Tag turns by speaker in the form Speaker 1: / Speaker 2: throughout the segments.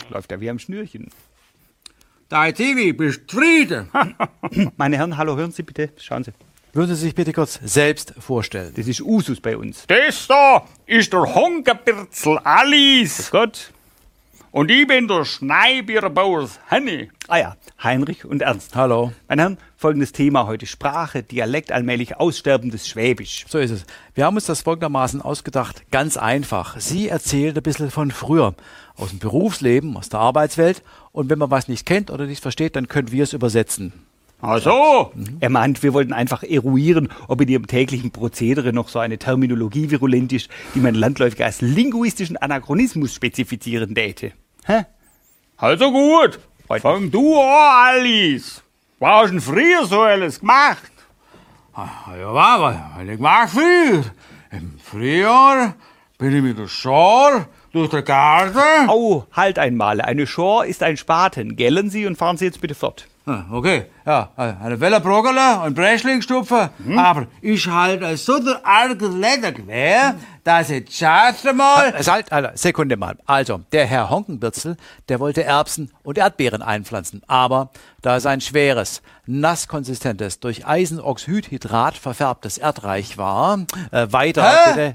Speaker 1: läuft ja wie am Schnürchen.
Speaker 2: Dein Zivi, bist du zufrieden?
Speaker 1: Meine Herren, hallo, hören Sie bitte, schauen Sie.
Speaker 3: Würden Sie sich bitte kurz selbst vorstellen?
Speaker 1: Das ist Usus bei uns.
Speaker 4: Das da ist der Honkerbirzel Alice.
Speaker 1: Gott.
Speaker 4: Und ich bin der Schneebierbauers Hanni.
Speaker 1: Ah ja, Heinrich und Ernst.
Speaker 3: Hallo.
Speaker 1: Meine Herren, folgendes Thema heute. Sprache, Dialekt, allmählich aussterbendes Schwäbisch.
Speaker 3: So ist es. Wir haben uns das folgendermaßen ausgedacht. Ganz einfach. Sie erzählt ein bisschen von früher. Aus dem Berufsleben, aus der Arbeitswelt. Und wenn man was nicht kennt oder nicht versteht, dann können wir es übersetzen.
Speaker 4: Ach so.
Speaker 1: Er meint, wir wollten einfach eruieren, ob in Ihrem täglichen Prozedere noch so eine Terminologie virulent ist, die man landläufig als linguistischen Anachronismus spezifizieren täte. Hä?
Speaker 4: Also gut. Fang du an, Alice. Was hast du denn früher so alles gemacht?
Speaker 2: Ja, was ich mach viel. Im Frühjahr bin ich mit der Schar durch den Garten.
Speaker 1: Au, halt einmal. Eine Schor ist ein Spaten. Gellen Sie und fahren Sie jetzt bitte fort.
Speaker 2: Okay, ja, eine Welle Broggerle, ein Breschling stupfen, aber ich halt so der arge Leder quer, dass ich zuerst einmal...
Speaker 3: Sekunde mal. Also, der Herr Honkenbirzel, der wollte Erbsen und Erdbeeren einpflanzen. Aber da es ein schweres, nasskonsistentes, durch Eisenoxidhydrat verfärbtes Erdreich war... Weiter.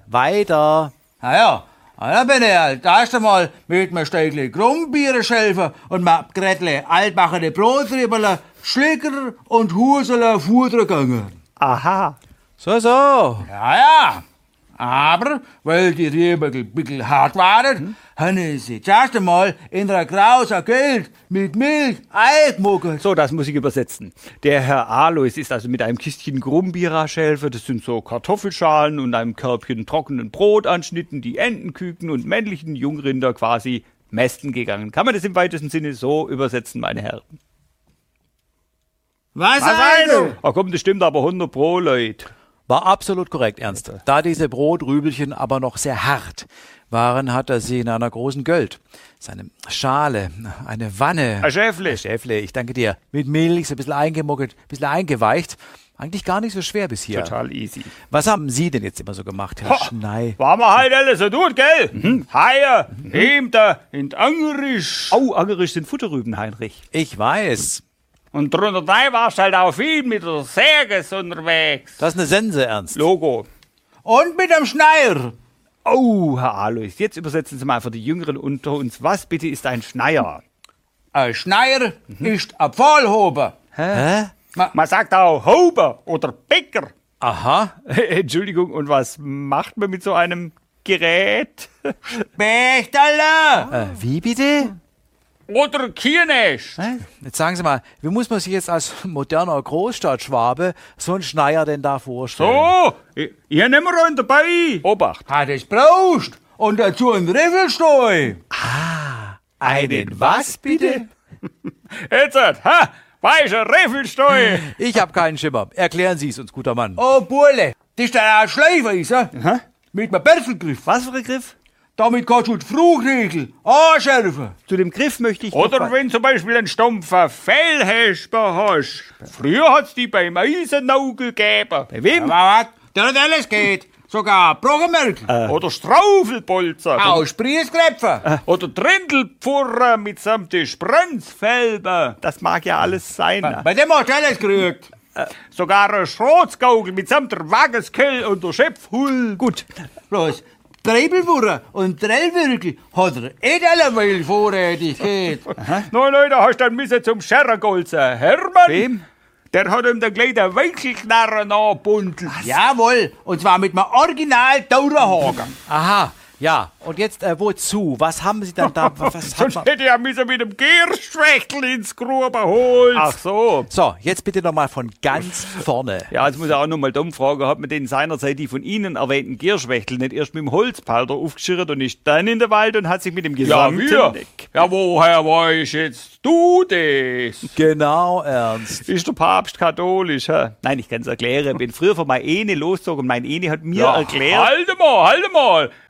Speaker 2: Ja, dann bin ich halt erst einmal mit einem Stückchen Grumbier schelfen und mit Grettle altbachene Brotrieberle, Schlicker und Husele futtern gegangen.
Speaker 1: Aha.
Speaker 3: So.
Speaker 2: Ja. Aber, weil die Rieberl bisschen hart waren, haben sie zuerst einmal in einer grausen Geld mit Milch eingemuckelt.
Speaker 1: So, das muss ich übersetzen. Der Herr Alois ist also mit einem Kistchen Grumbira-Schelfe, das sind so Kartoffelschalen und einem Körbchen trockenen Brotanschnitten, die Entenküken und männlichen Jungrinder quasi mästen gegangen. Kann man das im weitesten Sinne so übersetzen, meine Herren?
Speaker 2: Was
Speaker 1: also? Ach komm, das stimmt aber 100 Pro, Leute.
Speaker 3: War absolut korrekt, Ernst. Da diese Brotrübelchen aber noch sehr hart waren, hat er sie in einer großen Göld, seine Schale, eine Wanne.
Speaker 1: Ein Schäfle.
Speaker 3: Schäfle, ich danke dir. Mit Milch, so ein bisschen eingemuckelt, ein bisschen eingeweicht. Eigentlich gar nicht so schwer bis hier.
Speaker 1: Total easy.
Speaker 3: Was haben Sie denn jetzt immer so gemacht, Herr Schnei?
Speaker 4: War mir halt alles so gut, gell? Heier, in Angerisch.
Speaker 1: Au, Angerisch sind Futterrüben, Heinrich.
Speaker 3: Ich weiß.
Speaker 4: Und drunter warst halt auch viel mit der Säge unterwegs.
Speaker 3: Das ist eine Sense, Ernst.
Speaker 1: Logo.
Speaker 2: Und mit dem Schneier.
Speaker 1: Oh, Herr Alois, jetzt übersetzen Sie mal für die Jüngeren unter uns. Was bitte ist ein Schneier?
Speaker 2: Ein Schneier ist ein Pfahlhuber.
Speaker 3: Hä?
Speaker 4: Man sagt auch Huber oder Bäcker.
Speaker 3: Aha.
Speaker 1: Entschuldigung, und was macht man mit so einem Gerät?
Speaker 2: Bechterle.
Speaker 3: Wie bitte?
Speaker 4: Oder Kirnest.
Speaker 3: Jetzt sagen Sie mal, wie muss man sich jetzt als moderner Großstadtschwabe so einen Schneier denn da vorstellen?
Speaker 4: So, ich nehme einen dabei.
Speaker 1: Obacht.
Speaker 2: Hat es Braust und dazu ein Riffelsteu.
Speaker 1: Einen was bitte?
Speaker 4: Jetzt, weißt du, Riffelsteu.
Speaker 3: Ich habe keinen Schimmer. Erklären Sie es uns, guter Mann.
Speaker 2: Oh, Burle, das ist der Schleifweiser. Mit einem Berselgriff.
Speaker 1: Was für ein Griff?
Speaker 2: Damit kannst du die Fruchtriegel anschärfen.
Speaker 1: Zu dem Griff möchte ich
Speaker 4: Oder
Speaker 1: noch
Speaker 4: wenn zum Beispiel einen stumpfen Fellhesper hast. Früher hat's die beim Eisennaugel gegeben.
Speaker 1: Bei wem?
Speaker 2: Was? Der hat alles geht. Sogar Broggenmerkel.
Speaker 4: Oder Straufelbolzer.
Speaker 2: Auch Sprießkräpfe.
Speaker 4: Oder Trindelpfurrer mitsamt die Sprönzfelber.
Speaker 1: Das mag ja alles sein.
Speaker 2: Bei dem hast du alles gekriegt.
Speaker 4: Sogar ein Schrotzgaugel mitsamt der Wagenskell und der Schöpfhull.
Speaker 1: Gut.
Speaker 2: Bloß Treibelwurre und Trellwürgel hat er nicht alleweil vorrätig gehabt.
Speaker 4: Nein, da hast du dann müssen zum Scherrengolzen. Hermann.
Speaker 1: Wem?
Speaker 4: Der hat ihm den kleinen Winkelknarren angebunden.
Speaker 2: Jawohl, und zwar mit einem Original Dauerhaken.
Speaker 3: Aha, ja. Und jetzt wozu? Was haben Sie denn da? Was hat
Speaker 4: Sonst
Speaker 3: man?
Speaker 4: hätte ich ja müssen mit dem Gerstschwächtel ins Gruber holen.
Speaker 1: Ach so.
Speaker 3: So, jetzt bitte nochmal von ganz vorne.
Speaker 1: Ja, jetzt muss ich auch noch mal dumm fragen, hat man denn seinerzeit die von Ihnen erwähnten Gierschwächtel nicht erst mit dem Holzpalter aufgeschirrt und ist dann in den Wald und hat sich mit dem gesamten
Speaker 4: wir. Ja, woher weißt jetzt du das?
Speaker 3: Genau, Ernst.
Speaker 1: Ist der Papst katholisch? Hä? Nein, ich kann es erklären. Bin früher von meiner Ene losgezogen und meine Ene hat mir erklärt...
Speaker 4: Halt mal.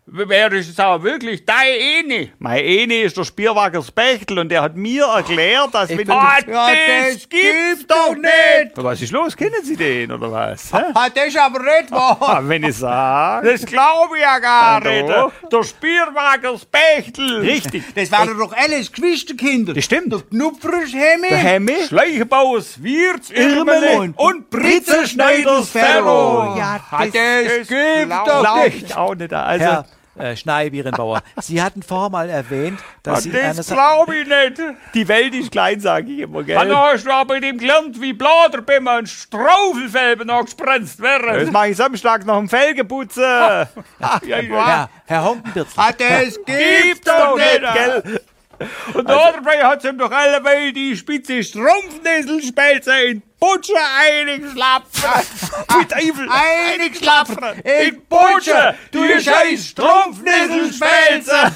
Speaker 4: Wer ist es aber wirklich dein Ene?
Speaker 1: Mein Ene ist der Spierwager Spechtel und der hat mir erklärt, dass wenn
Speaker 4: Ah,
Speaker 1: du...
Speaker 4: das gibt's doch nicht!
Speaker 1: Was ist los? Kennen Sie den, oder was? Hä?
Speaker 2: Ah, das ist aber nicht wahr.
Speaker 1: Ah, wenn ich sage...
Speaker 4: Das glaube ich ja gar
Speaker 1: Ja,
Speaker 4: nicht.
Speaker 1: doch.
Speaker 4: Der Spierwager Spechtel.
Speaker 1: Richtig.
Speaker 2: Das waren doch alles Geschwisterkinder.
Speaker 1: Das stimmt.
Speaker 2: Der Knupfers Hemme.
Speaker 1: Der Hemme.
Speaker 4: Schleichenbauers Wirts
Speaker 1: Irmele
Speaker 4: Irmele und Britzenschneiders Ferro.
Speaker 1: Ja,
Speaker 2: Ah, das gibt's
Speaker 4: glaub
Speaker 2: doch
Speaker 1: ich
Speaker 2: nicht.
Speaker 1: auch nicht. Also,
Speaker 3: Herr Schneibierenbauer, Sie hatten vorher mal erwähnt, dass Sie
Speaker 4: Das
Speaker 3: einerseits...
Speaker 4: glaube ich nicht.
Speaker 1: die Welt ist klein, sage ich immer, gell?
Speaker 4: Dann hast du aber in dem gelernt, wie Bladerbämmer und Straufelfelben angesprenzt
Speaker 1: Das
Speaker 4: werden.
Speaker 1: mache ich samstags nach dem Felgenputzen.
Speaker 3: Herr Honkenbirzel,
Speaker 2: Ah, das
Speaker 4: Gibt's doch nicht, gell? Und dabei hat's ihm doch alleweil die spitze Strumpfnisselspelze in die Putsche eingeschlapfen.
Speaker 1: Mit Teufel.
Speaker 2: Eingeschlapfen
Speaker 4: In die Putsche, du scheiß Strumpfnisselspelze.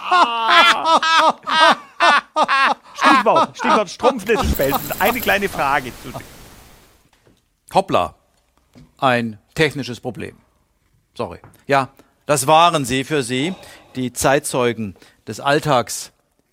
Speaker 1: Stichwort Strumpfnisselspelzen. Eine kleine Frage zu
Speaker 3: hoppla, ein technisches Problem. Sorry. Ja, das waren sie für Sie, die Zeitzeugen des Alltags.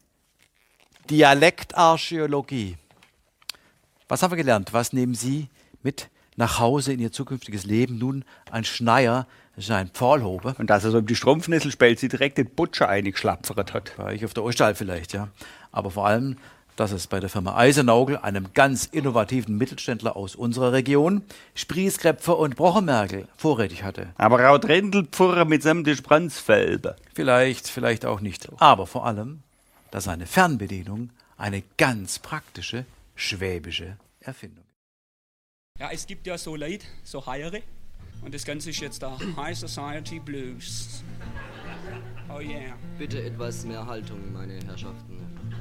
Speaker 3: Dialektarchäologie. Was haben wir gelernt? Was nehmen Sie mit nach Hause in Ihr zukünftiges Leben? Nun, ein Schneier, das ist ein Pfahlhobe.
Speaker 1: Und dass er so die Strumpfnisselspelze direkt in die Putsche eingeschlapfert hat.
Speaker 3: Bei euch auf der Ostall vielleicht, ja. Aber vor allem, dass es bei der Firma Eisenaugel, einem ganz innovativen Mittelständler aus unserer Region, Sprießkrepfer und Brochenmerkel vorrätig hatte.
Speaker 1: Aber auch Drendelpfurre mit sämtlichen Franzfelbe.
Speaker 3: Vielleicht auch nicht. Aber vor allem, dass eine Fernbedienung eine ganz praktische schwäbische Erfindung ist.
Speaker 5: Ja, es gibt ja so Leute, so Heiere. Und das Ganze ist jetzt der High Society Blues. Oh yeah.
Speaker 6: Bitte etwas mehr Haltung, meine Herrschaften.